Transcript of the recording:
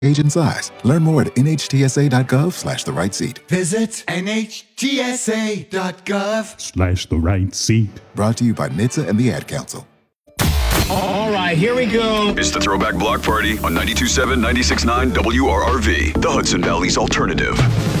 age and size. Learn more at nhtsa.gov/the right seat. Visit nhtsa.gov/the right seat. Brought to you by NHTSA and the Ad Council. All right, here we go. It's the Throwback Block Party on 92.7, 96.9 WRRV, the Hudson Valley's alternative.